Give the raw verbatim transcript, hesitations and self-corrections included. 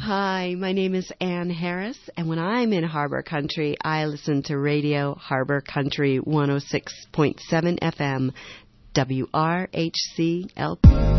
Hi, my name is Ann Harris, and when I'm in Harbor Country, I listen to Radio Harbor Country one oh six point seven F M, W R H C L P.